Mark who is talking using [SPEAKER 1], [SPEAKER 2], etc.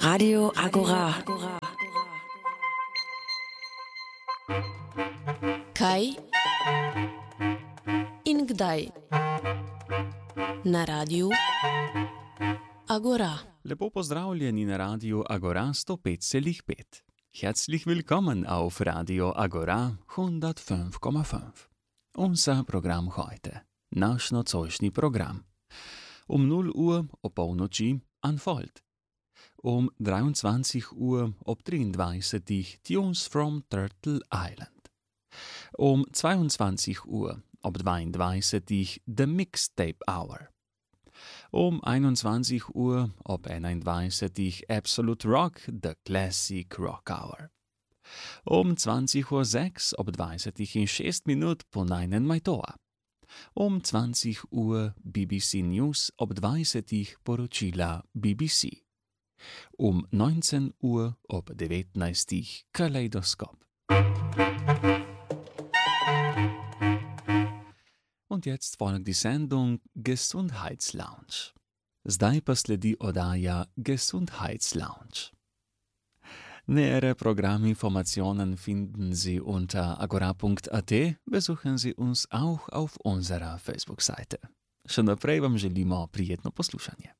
[SPEAKER 1] Radio Agora. Kaj in kdaj na Radiu Agora.
[SPEAKER 2] Lepo pozdravljeni na Radiu Agora 105,5. Herzlich willkommen auf Radio Agora 105,5. Unser Programm heute, naš nocojšnji program. 0 Uhr o polnoči Unfold. 23 Uhr ob 23 Tunes from Turtle Island. 22 Uhr ob 22 The Mixtape Hour. 21 Uhr ob 21 Absolute Rock The Classic Rock Hour. 20:06 ob 20:06 ponajnen Majtoa. 20 Uhr BBC News ob 20 poročila BBC. 19 Uhr ob 19 Kaleidoskop. Und jetzt folgt die Sendung Gesundheitslounge. Zdaj pa sledi oddaja Gesundheitslounge. Nähere Programminformationen finden Sie unter agora.at. Besuchen Sie uns auch auf unserer Facebook-Seite. Še naprej vam želimo prijetno poslušanje.